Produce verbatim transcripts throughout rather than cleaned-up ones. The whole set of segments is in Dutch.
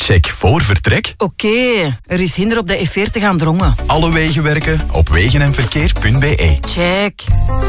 Check voor vertrek. Oké, okay, er is hinder op de F veertig aan Drongen. Alle wegen werken op wegen en verkeer punt b e. Check.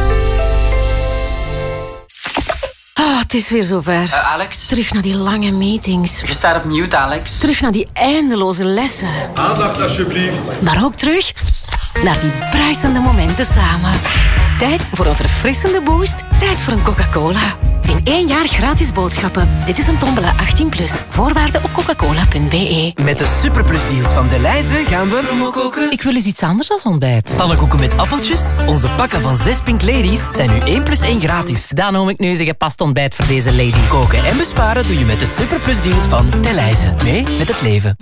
Ah, het is weer zover. Uh, Alex? Terug naar die lange meetings. Je staat op mute, Alex. Terug naar die eindeloze lessen. Aandacht, alsjeblieft. Maar ook terug naar die bruisende momenten samen. Tijd voor een verfrissende boost. Tijd voor een Coca-Cola. In één jaar gratis boodschappen. Dit is een tombola achttien plus. Voorwaarden op coca cola punt b e. Met de superplusdeals van Delhaize gaan we promokoken. Ik wil eens iets anders dan ontbijt. Pannenkoeken met appeltjes. Onze pakken van zes Pink Ladies zijn nu één plus één gratis. Dan noem ik nu eens een gepast ontbijt voor deze lady. Koken en besparen doe je met de superplusdeals van Delhaize. Mee met het leven.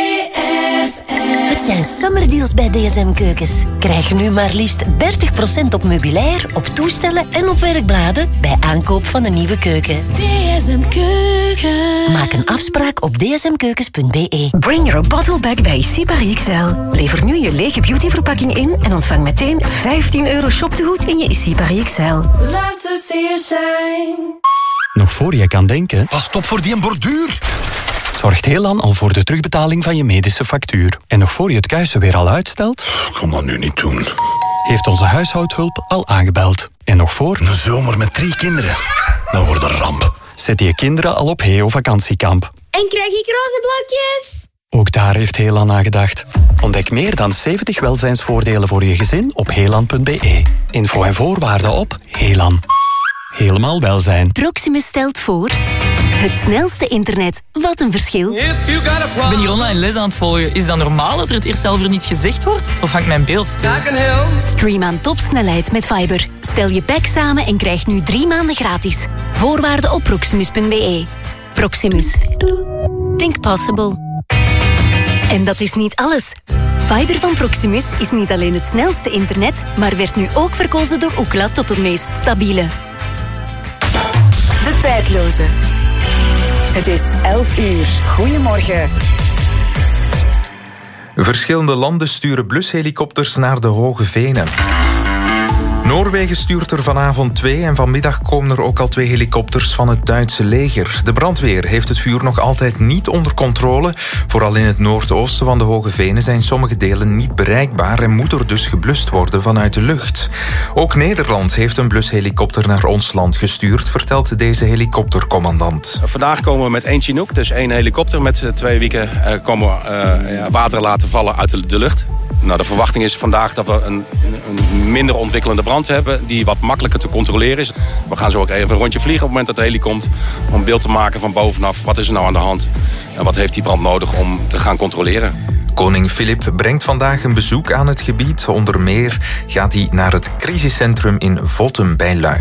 Het zijn summerdeals bij D S M Keukens. Krijg nu maar liefst dertig procent op meubilair, op toestellen en op werkbladen bij aankoop van een nieuwe keuken. D S M Keukens. Maak een afspraak op d s m keukens punt b e. Bring your bottle back bij Issy Paris X L. Lever nu je lege beautyverpakking in en ontvang meteen vijftien euro shoptegoed in je Issy Paris X L. Love to see you shine. Nog voor je kan denken... Pas op voor die borduur. Zorgt Helan al voor de terugbetaling van je medische factuur. En nog voor je het kuisen weer al uitstelt... Ik kan dat nu niet doen. Heeft onze huishoudhulp al aangebeld. En nog voor... Een zomer met drie kinderen. Dat wordt een ramp. Zet je kinderen al op Heo vakantiekamp. En krijg ik roze blokjes? Ook daar heeft Helan aan gedacht. Ontdek meer dan zeventig welzijnsvoordelen voor je gezin op helan punt b e. Info en voorwaarden op Helan. Helemaal welzijn. Proximus stelt voor... Het snelste internet. Wat een verschil. Ik ben hier online les aan het volgen. Is dat normaal dat er het eerst zelf er niet gezegd wordt? Of hangt mijn beeld stil? Stream aan topsnelheid met Fiber. Stel je pack samen en krijg nu drie maanden gratis. Voorwaarden op proximus punt b e. Proximus. Think possible. En dat is niet alles. Fiber van Proximus is niet alleen het snelste internet, maar werd nu ook verkozen door Ookla tot het meest stabiele. De tijdloze. Het is elf uur. Goedemorgen. Verschillende landen sturen blushelikopters naar de Hoge Venen. Noorwegen stuurt er vanavond twee en vanmiddag komen er ook al twee helikopters van het Duitse leger. De brandweer heeft het vuur nog altijd niet onder controle. Vooral in het noordoosten van de Hoge Venen zijn sommige delen niet bereikbaar en moet er dus geblust worden vanuit de lucht. Ook Nederland heeft een blushelikopter naar ons land gestuurd, vertelt deze helikoptercommandant. Vandaag komen we met één Chinook, dus één helikopter met twee wieken uh, komen we uh, ja, water laten vallen uit de, de lucht. Nou, de verwachting is vandaag dat we een, een minder ontwikkelende brand hebben die wat makkelijker te controleren is. We gaan zo ook even een rondje vliegen op het moment dat de heli komt om een beeld te maken van bovenaf. Wat is er nou aan de hand en wat heeft die brand nodig om te gaan controleren? Koning Filip brengt vandaag een bezoek aan het gebied. Onder meer gaat hij naar het crisiscentrum in Vottem bij Luik.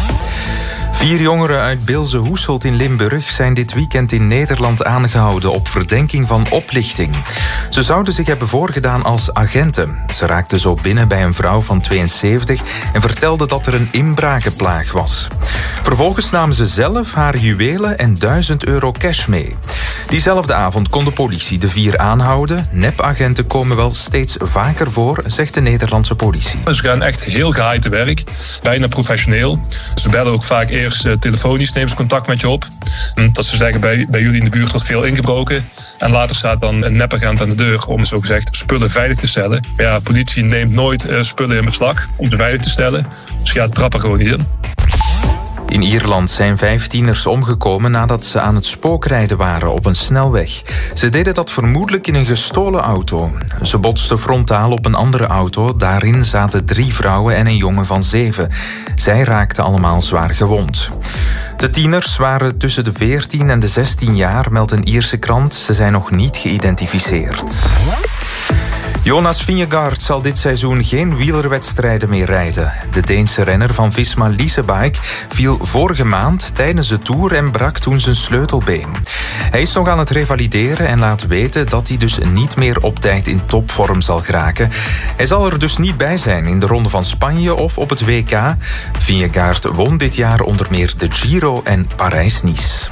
Vier jongeren uit Beelze-Hoeselt in Limburg zijn dit weekend in Nederland aangehouden op verdenking van oplichting. Ze zouden zich hebben voorgedaan als agenten. Ze raakten zo binnen bij een vrouw van tweeënzeventig en vertelden dat er een inbrakenplaag was. Vervolgens namen ze zelf haar juwelen en duizend euro cash mee. Diezelfde avond kon de politie de vier aanhouden. Nepagenten komen wel steeds vaker voor, zegt de Nederlandse politie. Ze gaan echt heel geheim te werk, bijna professioneel. Ze bellen ook vaak eerst uh, telefonisch, nemen ze contact met je op. Dat ze zeggen, bij, bij jullie in de buurt wordt veel ingebroken. En later staat dan een nepagent aan de deur om zogezegd spullen veilig te stellen. Maar ja, politie neemt nooit uh, spullen in beslag om ze veilig te stellen. Dus ja, trap er gewoon niet in. In Ierland zijn vijf tieners omgekomen nadat ze aan het spookrijden waren op een snelweg. Ze deden dat vermoedelijk in een gestolen auto. Ze botsten frontaal op een andere auto. Daarin zaten drie vrouwen en een jongen van zeven. Zij raakten allemaal zwaar gewond. De tieners waren tussen de veertien en de zestien jaar, meldt een Ierse krant. Ze zijn nog niet geïdentificeerd. Jonas Vingegaard zal dit seizoen geen wielerwedstrijden meer rijden. De Deense renner van Visma Leasebike viel vorige maand tijdens de Tour en brak toen zijn sleutelbeen. Hij is nog aan het revalideren en laat weten dat hij dus niet meer op tijd in topvorm zal geraken. Hij zal er dus niet bij zijn in de Ronde van Spanje of op het W K. Vingegaard won dit jaar onder meer de Giro en Parijs-Nice.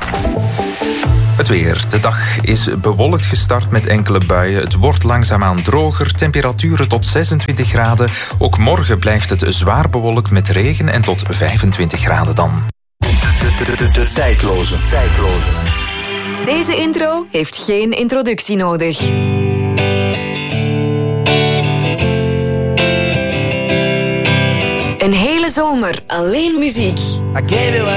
Het weer. De dag is bewolkt gestart met enkele buien. Het wordt langzaamaan droger. Temperaturen tot zesentwintig graden. Ook morgen blijft het zwaar bewolkt met regen en tot vijfentwintig graden dan. De, de, de, de, de tijdloze. tijdloze. Deze intro heeft geen introductie nodig. Een hele zomer alleen muziek.